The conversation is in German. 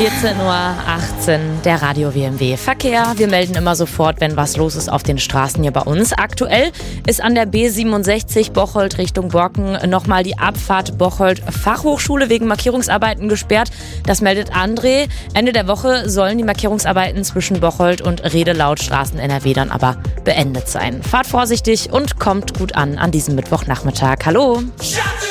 14:18 Uhr, der Radio WMW Verkehr. Wir melden immer sofort, wenn was los ist auf den Straßen hier bei uns. Aktuell ist an der B67 Bocholt Richtung Borken nochmal die Abfahrt Bocholt Fachhochschule wegen Markierungsarbeiten gesperrt. Das meldet André. Ende der Woche sollen die Markierungsarbeiten zwischen Bocholt und Redelautstraßen NRW dann aber beendet sein. Fahrt vorsichtig und kommt gut an diesem Mittwochnachmittag. Hallo!